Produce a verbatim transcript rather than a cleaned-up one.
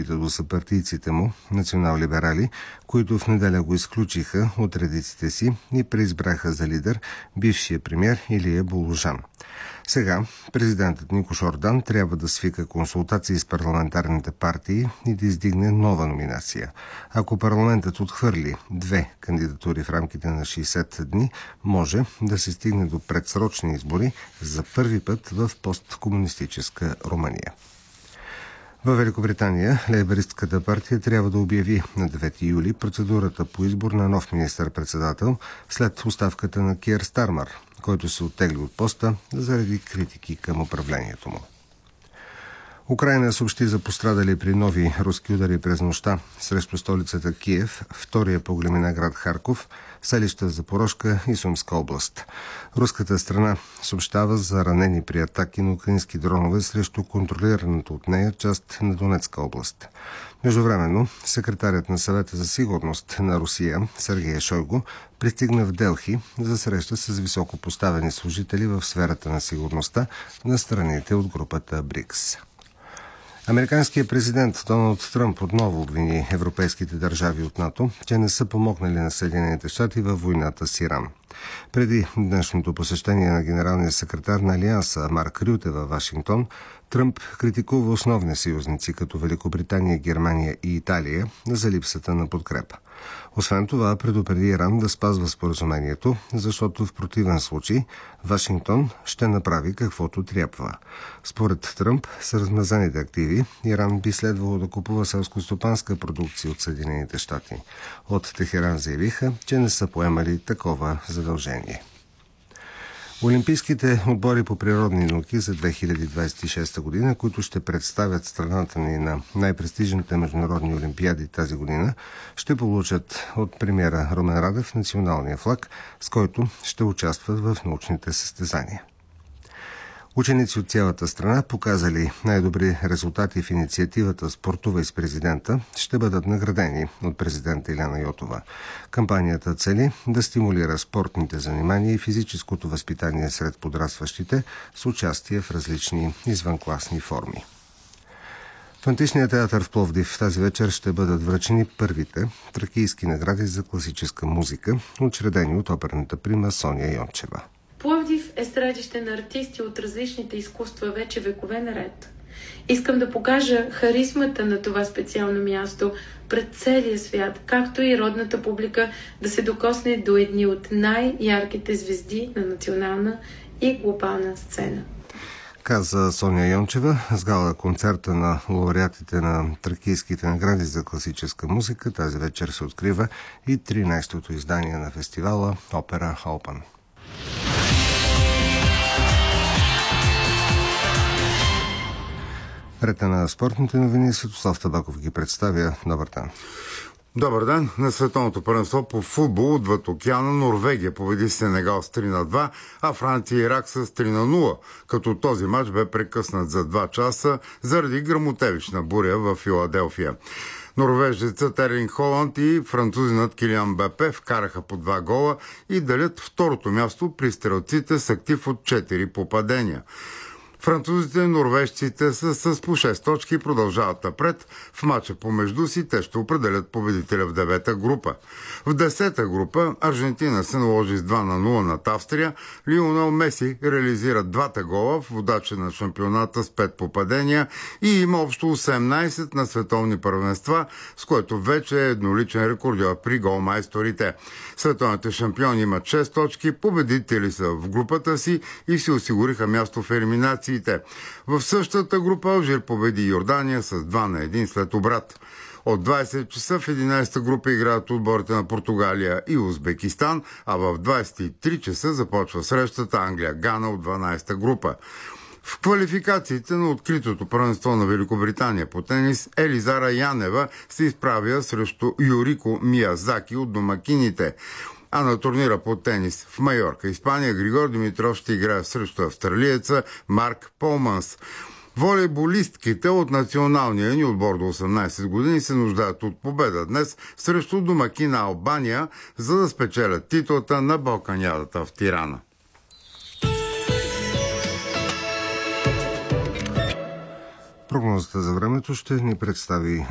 близките до съпартийците му, национал-либерали, които в неделя го изключиха от редиците си и преизбраха за лидер бившия премиер Илия Болужан. Сега президентът Никош Ордан трябва да свика консултации с парламентарните партии и да издигне нова номинация. Ако парламентът отхвърли две кандидатури в рамките на шейсет дни, може да се стигне до предсрочни избори за първи път в посткомунистическа Румъния. В Великобритания лейбористската партия трябва да обяви на девети юли процедурата по избор на нов министър-председател след оставката на Киер Стармър, който се оттегли от поста заради критики към управлението му. Украйна съобщи за пострадали при нови руски удари през нощта срещу столицата Киев, втория по големина град Харков, селища Запорожка и Сумска област. Руската страна съобщава за ранени при атаки на украински дронове срещу контролираната от нея част на Донецка област. Междувременно, секретарят на Съвета за сигурност на Русия Сергей Шойгу пристигна в Делхи за среща с високо поставени служители в сферата на сигурността на страните от групата БРИКС. Американският президент Доналд Тръмп отново обвини европейските държави от НАТО, че не са помогнали на Съединените щати във войната с Иран. Преди днешното посещение на генералния секретар на Алианса Марк Рюте във Вашингтон, Тръмп критикува основни съюзници като Великобритания, Германия и Италия за липсата на подкрепа. Освен това, предупреди Иран да спазва споразумението, защото в противен случай Вашингтон ще направи каквото трябва. Според Тръмп, с размазаните активи, Иран би следвало да купува селскостопанска продукция от Съединените щати. От Техеран заявиха, че не са поемали такова задължение. Олимпийските отбори по природни науки за две хиляди двадесет и шеста година, които ще представят страната ни на най-престижните международни олимпиади тази година, ще получат от премиера Румен Радев националния флаг, с който ще участват в научните състезания. Ученици от цялата страна, показали най-добри резултати в инициативата "Спортувай с президента", ще бъдат наградени от президента Илияна Йотова. Кампанията цели да стимулира спортните занимания и физическото възпитание сред подрастващите с участие в различни извънкласни форми. В Античния театър в Пловдив тази вечер ще бъдат връчени първите тракийски награди за класическа музика, учредени от оперната прима Соня Йончева. Пловдив е средище на артисти от различните изкуства вече векове наред. Искам да покажа харизмата на това специално място пред целия свят, както и родната публика да се докосне до едни от най-ярките звезди на национална и глобална сцена. Каза Соня Йончева с гала концерта на лауреатите на тракийските награди за класическа музика. Тази вечер се открива и тринадесетото издание на фестивала Опера Open. Рета на спортните новини, Светослав Табаков ги представя. Добър ден. Добър ден. На световното първенство по футбол отвъд океана Норвегия победи Сенегал с три на два, а Франция и Ирак с три на нула, като този мач бе прекъснат за два часа заради гръмотевична буря в Филаделфия. Норвежецът Ерлинг Холанд и французинът Килиан Мбапе вкараха по два гола и делят второто място при стрелците с актив от четири попадения. Французите и норвежците са с по шест точки и продължават напред. В мача помежду си те ще определят победителя в девета група. В десета група Аржентина се наложи с два на нула над Австрия. Лионел Меси реализира двата гола в водача на шампионата с пет попадения и има общо осемнадесет на световни първенства, с което вече е едноличен рекордьор при голмайсторите. Световните шампиони имат шест точки, победители са в групата си и си осигуриха място в елиминации. В същата група Алжир победи Йордания с два на едно след обрат. От двадесет часа в единадесета група играят отборите на Португалия и Узбекистан, а в двадесет и три часа започва срещата Англия-Гана от дванадесета група. В квалификациите на откритото първенство на Великобритания по тенис Елизара Янева се изправя срещу Юрико Миязаки от домакините. А на турнира по тенис в Майорка, Испания, Григор Димитров ще играе срещу австралиеца Марк Полманс. Волейболистките от националния ни отбор до осемнадесет години се нуждаят от победа днес срещу домакина Албания, за да спечелят титлата на Балканядата в Тирана. Прогнозата за времето ще ни представи